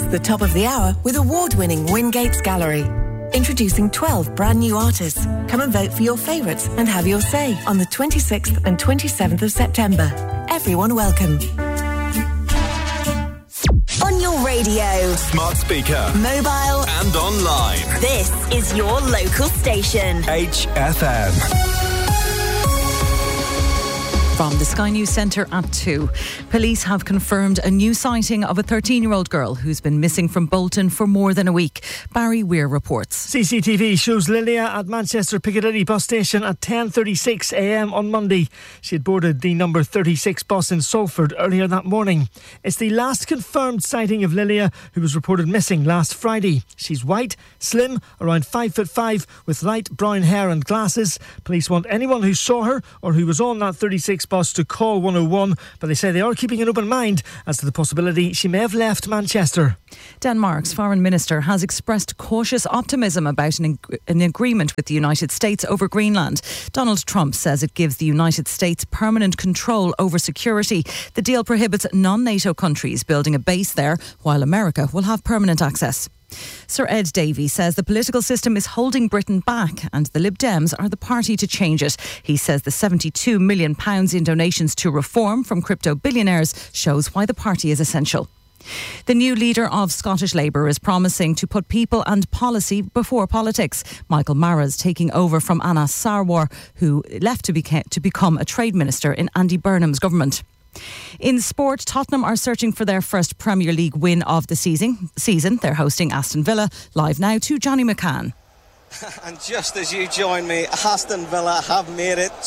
the top of the hour with award-winning Wingates Gallery. Introducing 12 brand new artists. Come and vote for your favourites and have your say on the 26th and 27th of September. Everyone welcome. On your radio, smart speaker, mobile and online. This is your local station. HFM. From the Sky News Centre at 2. Police have confirmed a new sighting of a 13-year-old girl who's been missing from Bolton for more than a week. Barry Weir reports. CCTV shows Lilia at Manchester Piccadilly bus station at 10:36am on Monday. She had boarded the number 36 bus in Salford earlier that morning. It's the last confirmed sighting of Lilia, who was reported missing last Friday. She's white, slim, around 5'5", with light brown hair and glasses. Police want anyone who saw her or who was on that 36 bus to call 101, but they say they are keeping an open mind as to the possibility she may have left Manchester. Denmark's foreign minister has expressed cautious optimism about an agreement with the United States over Greenland. Donald Trump says it gives the United States permanent control over security. The deal prohibits non-NATO countries building a base there, while America will have permanent access. Sir Ed Davey says the political system is holding Britain back and the Lib Dems are the party to change it. He says the £72 million in donations to reform from crypto billionaires shows why the party is essential. The new leader of Scottish Labour is promising to put people and policy before politics. Michael Mara's taking over from Anas Sarwar, who left to become a trade minister in Andy Burnham's government. In sport, Tottenham are searching for their first Premier League win of the season. They're hosting Aston Villa. Live now to Johnny McCann. And just as you join me, Aston Villa have made it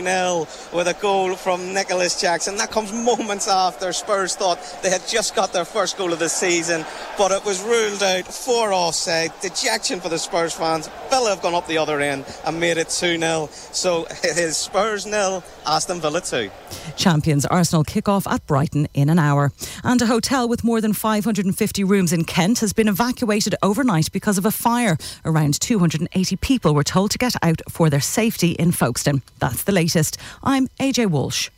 2-0 with a goal from Nicholas Jackson. That comes moments after Spurs thought they had just got their first goal of the season, but it was ruled out for offside. Dejection for the Spurs fans. Villa have gone up the other end and made it 2-0. So it is Spurs 0, Aston Villa 2. Champions Arsenal kick off at Brighton in an hour. And a hotel with more than 550 rooms in Kent has been evacuated overnight because of a fire. Around 280 people were told to get out for their safety in Folkestone. That's the latest. I'm AJ Walsh.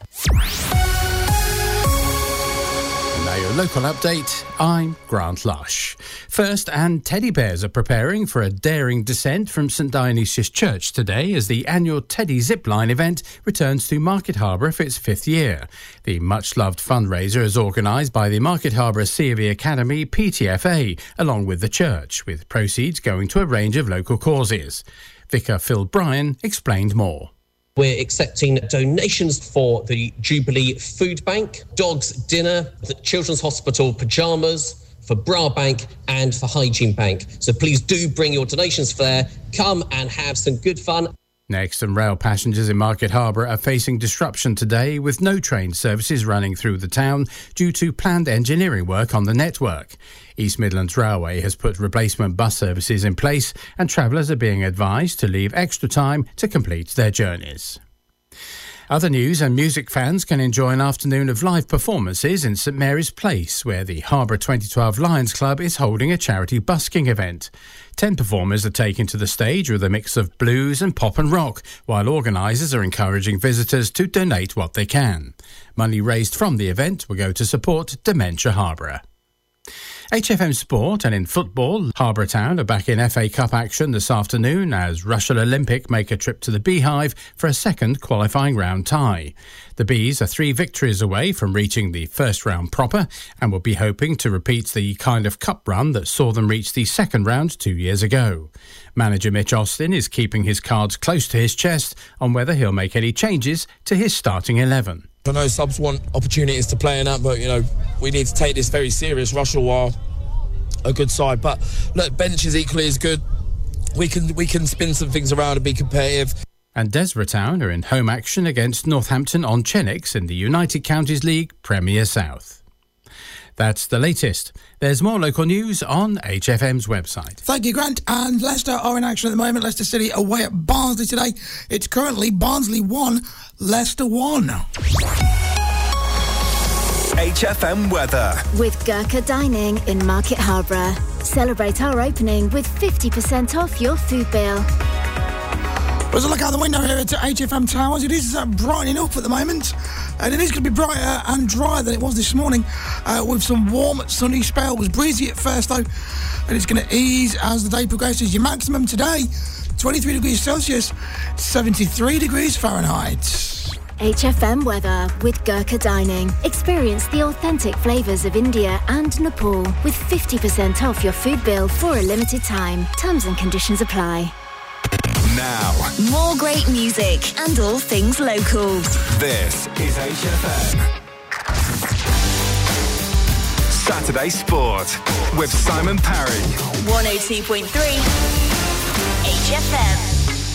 Now your local update, I'm Grant Lush. First, and teddy bears are preparing for a daring descent from St Dionysius Church today as the annual Teddy Zipline event returns to Market Harbour for its 5th year. The much-loved fundraiser is organised by the Market Harbour COV Academy PTFA, along with the church, with proceeds going to a range of local causes. Vicar Phil Bryan explained more. We're accepting donations for the Jubilee Food Bank, Dogs Dinner, the Children's Hospital pyjamas, for Bra Bank and for Hygiene Bank. So please do bring your donations for there. Come and have some good fun. Next, and rail passengers in Market Harbour are facing disruption today with no train services running through the town due to planned engineering work on the network. East Midlands Railway has put replacement bus services in place and travellers are being advised to leave extra time to complete their journeys. Other news, and music fans can enjoy an afternoon of live performances in St Mary's Place, where the Harbour 2012 Lions Club is holding a charity busking event. 10 performers are taken to the stage with a mix of blues and pop and rock, while organisers are encouraging visitors to donate what they can. Money raised from the event will go to support Dementia Harborough. HFM Sport, and in football, Harbour Town are back in FA Cup action this afternoon as Rushall Olympic make a trip to the Beehive for a second qualifying round tie. The Bees are 3 victories away from reaching the first round proper and will be hoping to repeat the kind of cup run that saw them reach the second round 2 years ago. Manager Mitch Austin is keeping his cards close to his chest on whether he'll make any changes to his starting 11. I know subs want opportunities to play in that, but, we need to take this very serious. Rushall are a good side, but look, bench is equally as good. We can spin some things around and be competitive. And Desborough Town are in home action against Northampton on Chenix in the United Counties League Premier South. That's the latest. There's more local news on HFM's website. Thank you, Grant. And Leicester are in action at the moment. Leicester City away at Barnsley today. It's currently Barnsley 1, Leicester 1. HFM weather. With Gurkha Dining in Market Harbour. Celebrate our opening with 50% off your food bill. Well, as I look out the window here at HFM Towers, it is brightening up at the moment, and it is going to be brighter and drier than it was this morning, with some warm, sunny spell. It was breezy at first, though, and it's going to ease as the day progresses. Your maximum today, 23 degrees Celsius, 73 degrees Fahrenheit. HFM weather with Gurkha Dining. Experience the authentic flavours of India and Nepal with 50% off your food bill for a limited time. Terms and conditions apply. Now, More great music and all things local. this is HFM. Saturday Sport with Simon Parry. 102.3 HFM.